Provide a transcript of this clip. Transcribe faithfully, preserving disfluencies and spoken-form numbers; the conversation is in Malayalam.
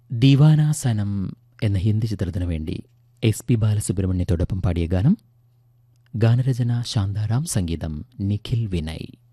ദീവാനാസനം എന്ന ഹിന്ദി ചിത്രത്തിനു വേണ്ടി എസ് പി ബാലസുബ്രഹ്മണ്യത്തോടൊപ്പം പാടിയ ഗാനം. ഗാനരചന ശാന്താറാം, സംഗീതം നിഖിൽ വിനയ്.